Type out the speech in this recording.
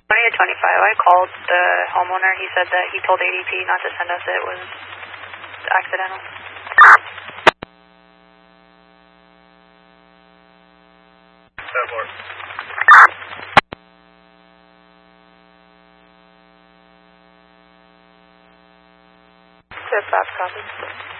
20 to 25, I called the homeowner. He said that he told ADP not to send us. It was accidental. Tip 5 copy.